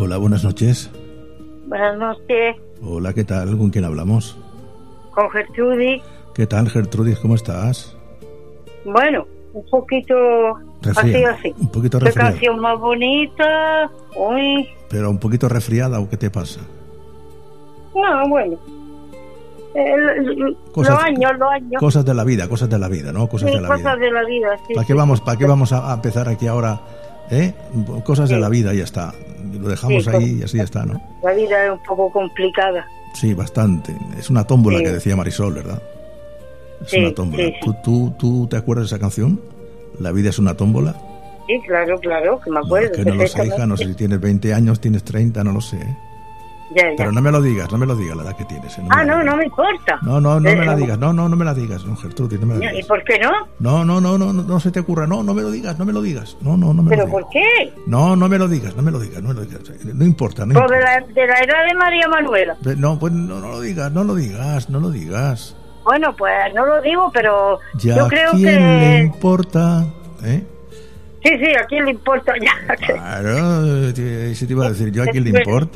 Hola, buenas noches. Buenas noches. Hola, ¿qué tal? ¿Con quién hablamos? Con Gertrudis. ¿Qué tal, Gertrudis? ¿Cómo estás? Bueno, un poquito así. Un poquito Qué resfriada. canción más bonita. Uy. Pero un poquito resfriada, ¿o qué te pasa? No, bueno. Los años. Cosas de la vida, ¿no? Cosas Sí, de la cosas vida. de la vida, sí. ¿Para qué vamos a empezar aquí ahora? Cosas de la vida, ya está. Lo dejamos ahí y así ya está, ¿no? La vida es un poco complicada. Sí, bastante. Es una tómbola, Sí. que decía Marisol, ¿verdad? Es Sí, una tómbola. sí, sí. ¿Tú te acuerdas de esa canción? ¿La vida es una tómbola? Sí, claro, que me acuerdo. Es que no lo sé, hija, no sé si tienes 20 años, tienes 30, no lo sé. Ya. Pero no me lo digas la edad que tienes. No me importa. No me la digas, no me la digas, no, Gertrudis, no me la digas. ¿Y por qué no? No se te ocurra, no me lo digas, no me lo digas. No me lo ¿Pero digas. por qué? No me lo digas. No importa, no Pues importa. de la edad de María Manuela. No, pues no lo digas. Bueno, pues no lo digo, pero Ya, yo creo ¿quién que... le importa? Sí, ¿a quién le importa ya? Claro, si te iba a decir yo, ¿a quién le importa?